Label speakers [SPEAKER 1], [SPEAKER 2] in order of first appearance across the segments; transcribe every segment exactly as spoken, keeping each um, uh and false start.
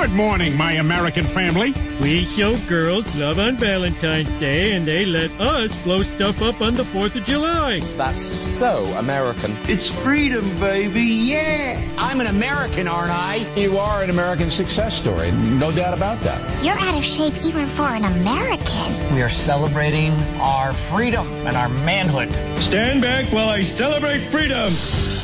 [SPEAKER 1] Good morning, my American family.
[SPEAKER 2] We show girls love on Valentine's Day, and they let us blow stuff up on the fourth of July.
[SPEAKER 3] That's so American.
[SPEAKER 4] It's freedom, baby, yeah!
[SPEAKER 5] I'm an American, aren't I?
[SPEAKER 6] You are an American success story, no doubt about that.
[SPEAKER 7] You're out of shape even for an American.
[SPEAKER 8] We are celebrating our freedom and our manhood.
[SPEAKER 9] Stand back while I celebrate freedom.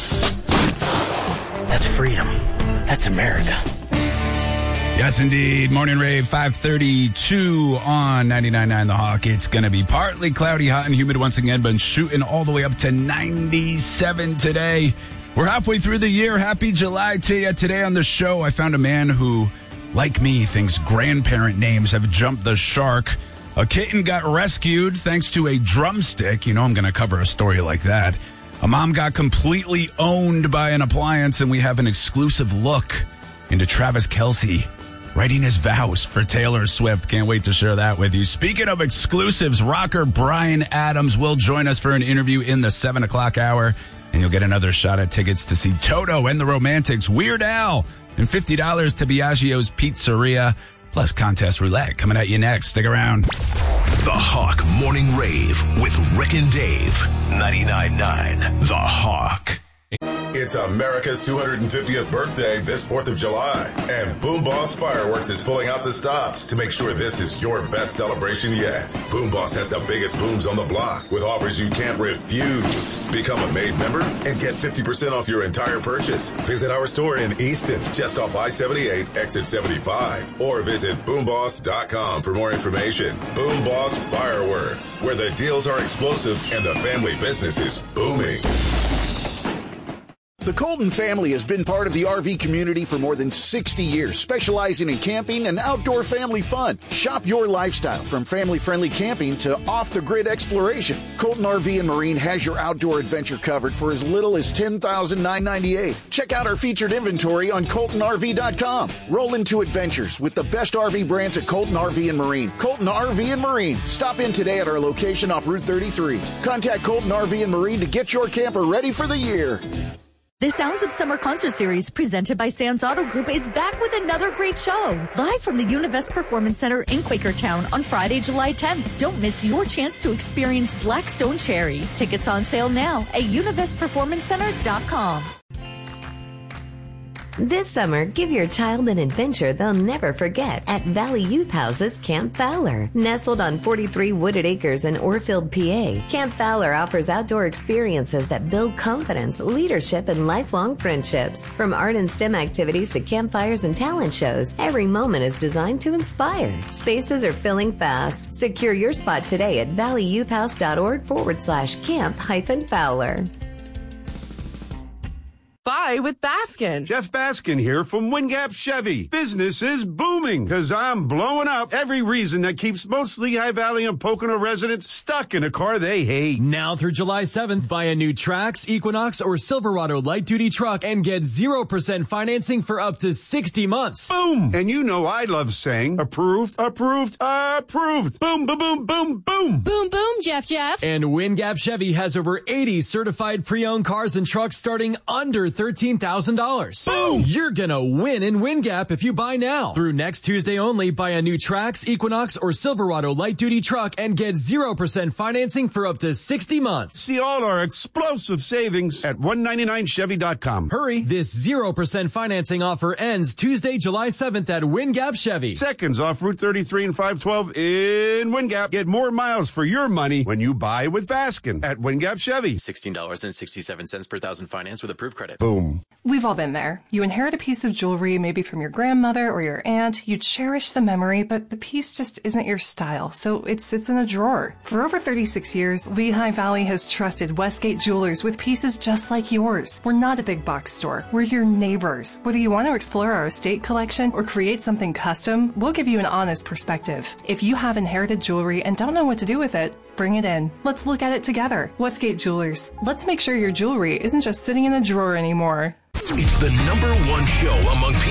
[SPEAKER 8] That's freedom. That's America.
[SPEAKER 10] Yes, indeed. Morning Rave, five thirty-two on ninety-nine point nine The Hawk. It's going to be partly cloudy, hot, and humid once again, but shooting all the way up to ninety-seven today. We're halfway through the year. Happy July to you. Today on the show, I found a man who, like me, thinks grandparent names have jumped the shark. A kitten got rescued thanks to a drumstick. You know I'm going to cover a story like that. A mom got completely owned by an appliance, and we have an exclusive look into Travis Kelce writing his vows for Taylor Swift. Can't wait to share that with you. Speaking of exclusives, rocker Bryan Adams will join us for an interview in the seven o'clock hour, and you'll get another shot at tickets to see Toto and the Romantics, Weird Al, and fifty dollars to Biagio's Pizzeria, plus contest roulette coming at you next. Stick around.
[SPEAKER 11] The Hawk Morning Rave with Rick and Dave. ninety-nine point nine The Hawk.
[SPEAKER 12] It's America's two hundred fiftieth birthday this fourth of July, and Boom Boss Fireworks is pulling out the stops to make sure this is your best celebration yet. Boom Boss has the biggest booms on the block with offers you can't refuse. Become a Made member and get fifty percent off your entire purchase. Visit our store in Easton, just off I seventy-eight, exit seventy-five, or visit boom boss dot com for more information. Boom Boss Fireworks, where the deals are explosive and the family business is booming.
[SPEAKER 13] The Colton family has been part of the R V community for more than sixty years, specializing in camping and outdoor family fun. Shop your lifestyle from family-friendly camping to off-the-grid exploration. Colton R V and Marine has your outdoor adventure covered for as little as ten thousand nine hundred ninety-eight dollars. Check out our featured inventory on colton R V dot com. Roll into adventures with the best R V brands at Colton R V and Marine. Colton R V and Marine. Stop in today at our location off Route thirty-three. Contact Colton R V and Marine to get your camper ready for the year.
[SPEAKER 14] The Sounds of Summer concert series presented by Sands Auto Group is back with another great show. Live from the Univest Performance Center in Quakertown on Friday, July tenth. Don't miss your chance to experience Blackstone Cherry. Tickets on sale now at univest performance center dot com.
[SPEAKER 15] This summer, give your child an adventure they'll never forget at Valley Youth House's Camp Fowler. Nestled on forty-three wooded acres in Orfield, P A, Camp Fowler offers outdoor experiences that build confidence, leadership, and lifelong friendships. From art and STEM activities to campfires and talent shows, every moment is designed to inspire. Spaces are filling fast. Secure your spot today at valleyyouthhouse.org forward slash camp hyphen Fowler.
[SPEAKER 16] Buy with Baskin.
[SPEAKER 17] Jeff Baskin here from Wingap Chevy. Business is booming because I'm blowing up every reason that keeps most Lehigh Valley and Pocono residents stuck in a car they hate.
[SPEAKER 18] Now through July seventh, buy a new Trax, Equinox, or Silverado light-duty truck and get zero percent financing for up to sixty months.
[SPEAKER 17] Boom! And you know I love saying approved, approved, approved. Boom, boom, boom, boom, boom.
[SPEAKER 19] Boom, boom, Jeff, Jeff.
[SPEAKER 18] And Wingap Chevy has over eighty certified pre-owned cars and trucks starting under thirteen thousand dollars.
[SPEAKER 17] Boom!
[SPEAKER 18] You're gonna win in Wingap if you buy now. Through next Tuesday only, buy a new Trax, Equinox, or Silverado light-duty truck and get zero percent financing for up to sixty months.
[SPEAKER 17] See all our explosive savings at one ninety-nine chevy dot com.
[SPEAKER 18] Hurry! This zero percent financing offer ends Tuesday, July seventh at Wingap Chevy.
[SPEAKER 17] Seconds off Route thirty-three and five twelve in Wingap. Get more miles for your money when you buy with Baskin at Wingap Chevy.
[SPEAKER 20] sixteen dollars and sixty-seven cents per thousand finance with approved credit.
[SPEAKER 17] Boom.
[SPEAKER 16] We've all been there. You inherit a piece of jewelry, maybe from your grandmother or your aunt. You cherish the memory, but the piece just isn't your style, so it sits in a drawer. For over thirty-six years, Lehigh Valley has trusted Westgate Jewelers with pieces just like yours. We're not a big box store. We're your neighbors. Whether you want to explore our estate collection or create something custom, we'll give you an honest perspective. If you have inherited jewelry and don't know what to do with it, bring it in. Let's look at it together. Westgate Jewelers. Let's make sure your jewelry isn't just sitting in a drawer anymore.
[SPEAKER 11] It's the number one show among people.